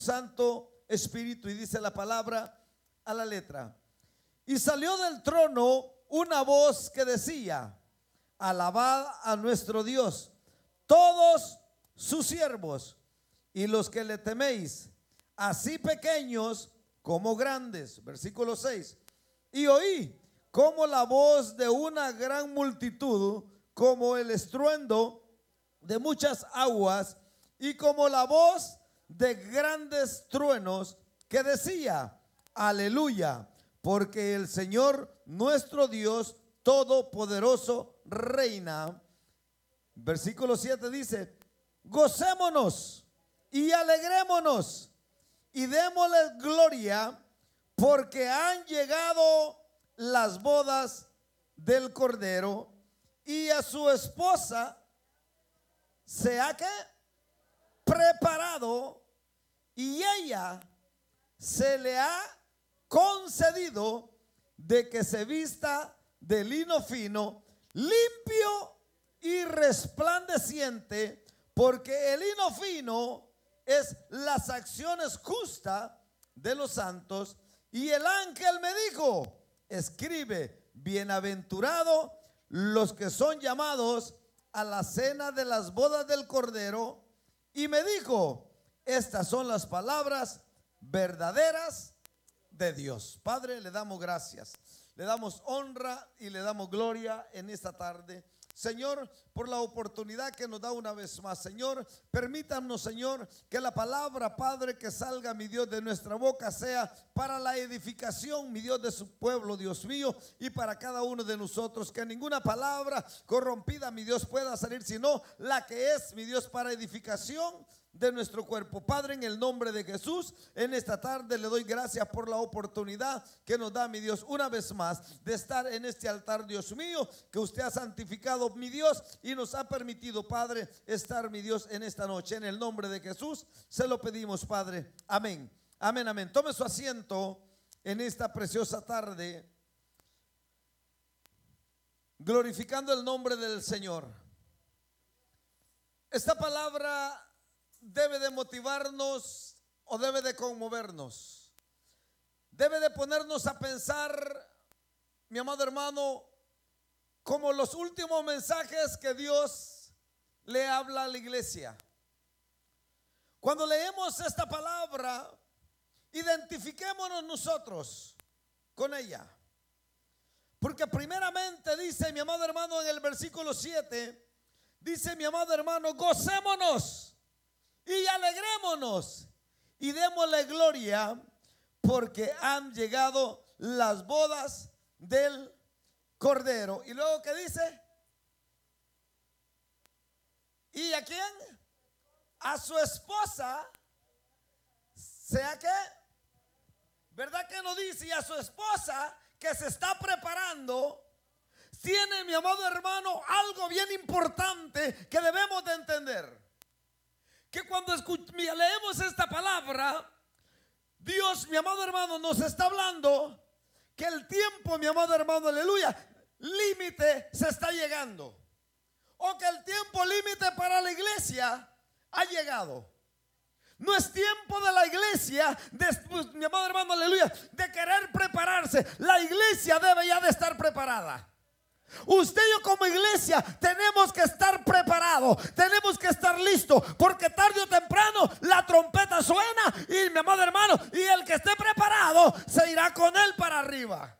Santo Espíritu, y dice la palabra a la letra: y salió del trono una voz que decía: alabad a nuestro Dios, todos sus siervos y los que le teméis, así pequeños como grandes. Versículo 6: y oí como la voz de una gran multitud, como el estruendo de muchas aguas, y como la voz de grandes truenos, que decía: aleluya, porque el Señor nuestro Dios todopoderoso reina. Versículo 7 dice: gocémonos y alegrémonos y démosle gloria, porque han llegado las bodas del Cordero, y a su esposa se ha que preparado, y ella se le ha concedido de que se vista de lino fino, limpio y resplandeciente, porque el lino fino es las acciones justas de los santos. Y el ángel me dijo: escribe, bienaventurado los que son llamados a la cena de las bodas del Cordero. Y me dijo: estas son las palabras verdaderas de Dios. Padre, le damos gracias, le damos honra y le damos gloria en esta tarde, Señor, por la oportunidad que nos da una vez más. Señor, permítanos, Señor, que la palabra, Padre, que salga, mi Dios, de nuestra boca sea para la edificación, mi Dios, de su pueblo, Dios mío, y para cada uno de nosotros. Que ninguna palabra corrompida, mi Dios, pueda salir, sino la que es, mi Dios, para edificación de nuestro cuerpo. Padre, en el nombre de Jesús, en esta tarde le doy gracias por la oportunidad que nos da, mi Dios, una vez más de estar en este altar, Dios mío, que usted ha santificado, mi Dios, y nos ha permitido, Padre, estar, mi Dios, en esta noche. En el nombre de Jesús se lo pedimos, Padre. Amén, amén, amén. Tome su asiento en esta preciosa tarde, glorificando el nombre del Señor. Esta palabra debe de motivarnos o debe de conmovernos, debe de ponernos a pensar, mi amado hermano, como los últimos mensajes que Dios le habla a la iglesia. Cuando leemos esta palabra, identifiquémonos nosotros con ella, porque primeramente dice, mi amado hermano, en el versículo 7, dice, mi amado hermano, gocémonos y alegrémonos y démosle gloria, porque han llegado las bodas del Cordero. Y luego, ¿qué dice? ¿Y a quién? A su esposa. ¿Sea qué? ¿Verdad que no dice? Y a su esposa, que se está preparando. Tiene, mi amado hermano, algo bien importante que debemos de entender. Que cuando leemos esta palabra, Dios, mi amado hermano, nos está hablando que el tiempo, mi amado hermano, aleluya, límite se está llegando, o que el tiempo límite para la iglesia ha llegado. No es tiempo de la iglesia, mi amado hermano, aleluya, de querer prepararse. La iglesia debe ya de estar preparada. Usted y yo como iglesia tenemos que estar preparados, tenemos que estar listos, porque tarde o temprano la trompeta suena y, mi amado hermano, y el que esté preparado se irá con él para arriba.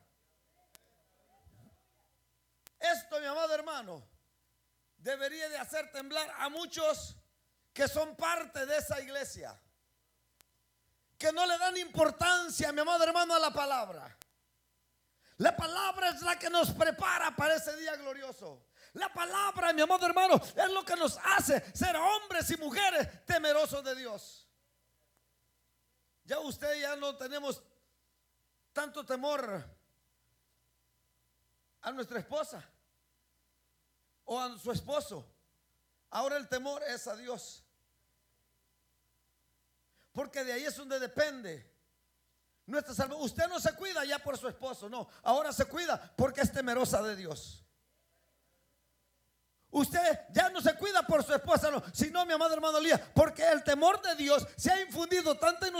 Esto, mi amado hermano, debería de hacer temblar a muchos que son parte de esa iglesia, que no le dan importancia, mi amado hermano, a la palabra. La palabra es la que nos prepara para ese día glorioso. La palabra, mi amado hermano, es lo que nos hace ser hombres y mujeres temerosos de Dios. Ya usted ya no tenemos tanto temor a nuestra esposa o a su esposo. Ahora el temor es a Dios, porque de ahí es donde depende nuestra salvación. Usted no se cuida ya por su esposo, no. Ahora se cuida porque es temerosa de Dios. Usted ya no se cuida por su esposa, no, sino, mi amado hermano Elías, porque el temor de Dios se ha infundido tanto en